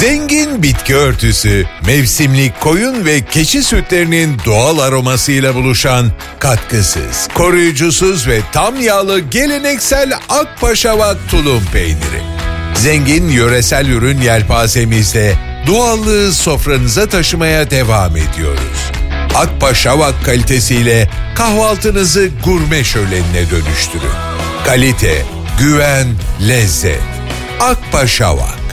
Zengin bitki örtüsü, mevsimlik koyun ve keçi sütlerinin doğal aromasıyla buluşan katkısız, koruyucusuz ve tam yağlı geleneksel Akpaşavak tulum peyniri. Zengin yöresel ürün yelpazemizde doğallığı sofranıza taşımaya devam ediyoruz. Akpaşavak kalitesiyle kahvaltınızı gurme şölenine dönüştürün. Kalite, güven, lezzet. Akpaşavak.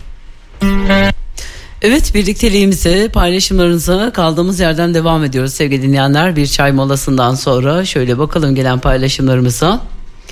Evet, birlikteliğimize, paylaşımlarınıza kaldığımız yerden devam ediyoruz sevgili dinleyenler. Bir çay molasından sonra şöyle bakalım gelen paylaşımlarımıza.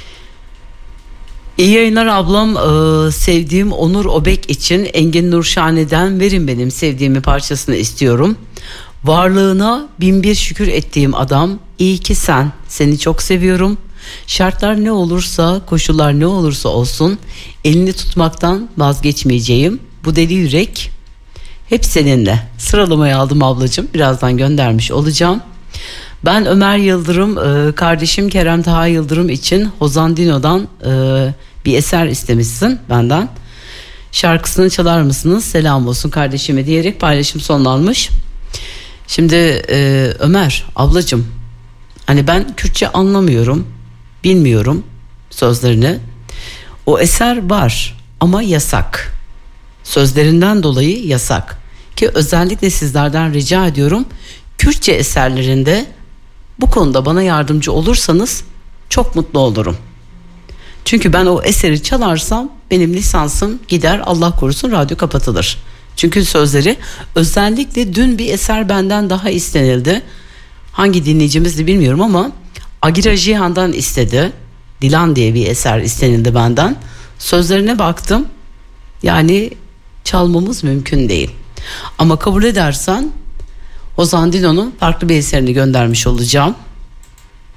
İyi yayınlar ablam, sevdiğim Onur Obek için Engin Nurşane'den Verin Benim Sevdiğimi parçasını istiyorum. Varlığına bin bir şükür ettiğim adam, iyi ki sen, seni çok seviyorum. Şartlar ne olursa, koşullar ne olursa olsun elini tutmaktan vazgeçmeyeceğim. Bu deli yürek hep seninle. Sıralamayı aldım ablacığım, birazdan göndermiş olacağım. Ben Ömer Yıldırım, kardeşim Kerem Taha Yıldırım için Hozandino'dan bir eser istemişsin benden. Şarkısını çalar mısınız? Selam olsun kardeşime diyerek paylaşım sonlanmış. Şimdi Ömer ablacığım, hani ben Kürtçe anlamıyorum, bilmiyorum sözlerini. O eser var ama yasak. Sözlerinden dolayı yasak. Ki özellikle sizlerden rica ediyorum, Kürtçe eserlerinde bu konuda bana yardımcı olursanız çok mutlu olurum. Çünkü ben o eseri çalarsam benim lisansım gider, Allah korusun radyo kapatılır. Çünkü sözleri, özellikle dün bir eser benden daha istenildi. Hangi dinleyicimizdi bilmiyorum ama Agira Cihan'dan istedi. Dilan diye bir eser istenildi benden. Sözlerine baktım. Yani çalmamız mümkün değil. Ama kabul edersen Hozandino'nun farklı bir eserini göndermiş olacağım.